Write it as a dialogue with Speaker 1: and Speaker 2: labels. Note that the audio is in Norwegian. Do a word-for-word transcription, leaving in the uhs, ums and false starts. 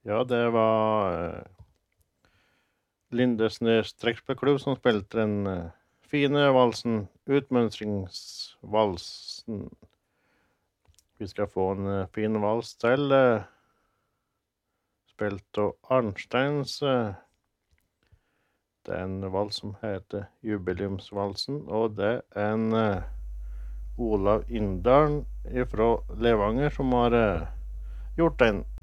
Speaker 1: Ja, det var eh, Lindesnes trekkspillklubb som spilte den eh, fine valsen, utmønstringsvalsen. Vi skal få en eh, fin vals til, eh, spilt av Arnsteins. eh, Det er en vals som heter Jubileumsvalsen, og det er en eh, Olav Inndalen fra Levanger som har eh, gjort den.